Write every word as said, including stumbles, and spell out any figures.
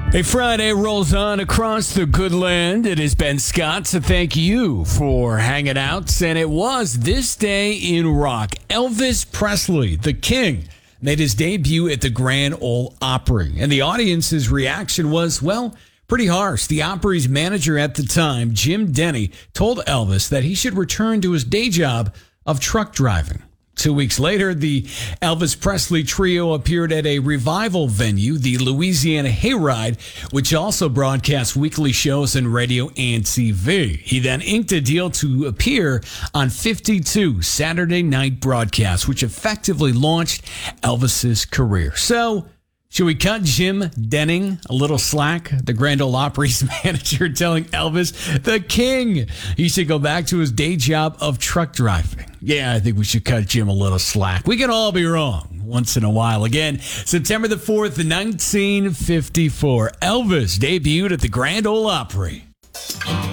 A Friday rolls on across the good land. It is Ben Scott, so thank you for hanging out. And it was this day in rock. Elvis Presley, the king, made his debut at the Grand Ole Opry. And the audience's reaction was, well, pretty harsh. The Opry's manager at the time, Jim Denny, told Elvis that he should return to his day job of truck driving. Two weeks later, the Elvis Presley trio appeared at a revival venue, the Louisiana Hayride, which also broadcasts weekly shows on radio and T V. He then inked a deal to appear on fifty-two Saturday night broadcasts, which effectively launched Elvis's career. So, should we cut Jim Denning a little slack? The Grand Ole Opry's manager telling Elvis, the king, he should go back to his day job of truck driving. Yeah, I think we should cut Jim a little slack. We can all be wrong once in a while. Again, September the fourth, nineteen fifty-four, Elvis debuted at the Grand Ole Opry.